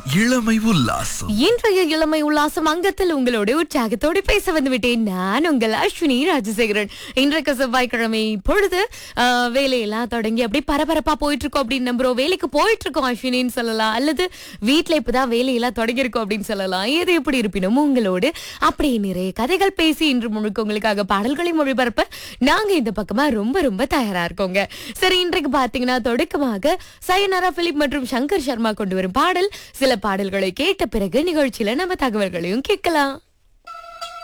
இளமை உல்லாசம். இன்றைய இளமை உல்லாசம் அங்கத்தில் உங்களோட உற்சாகத்தோடு பேச வந்து விட்டேன். நான் உங்கள் அஸ்வினி ராஜசேகரன். இன்றைக்கு செவ்வாய்க்கிழமை பொழுது வேலையெல்லாம் தொடங்கி அப்படி பரபரப்பா போயிட்டு இருக்கோம் அப்படின்னு நம்புறோம். வேலைக்கு போயிட்டு இருக்கோம் அஸ்வினின்னு சொல்லலாம், அல்லது வீட்டுல இப்பதான் வேலையெல்லாம் தொடங்கியிருக்கோம் அப்படின்னு சொல்லலாம். எது எப்படி இருப்பினும் உங்களோடு அப்படியே நிறைய கதைகள் பேசி இன்று முழுக்க உங்களுக்காக பாடல்களை மொழிபரப்ப நாங்க இந்த பக்கமா ரொம்ப ரொம்ப தயாரா இருக்கோங்க. சரி, இன்றைக்கு பாத்தீங்கன்னா தொடக்கமாக சயனரா பிலிப் மற்றும் சங்கர் சர்மா கொண்டு வரும் பாடல். சில பாடல்களை கேட்ட பிறகு நிகழ்ச்சியில நம்ம தகவல்களையும் கேட்கலாம்.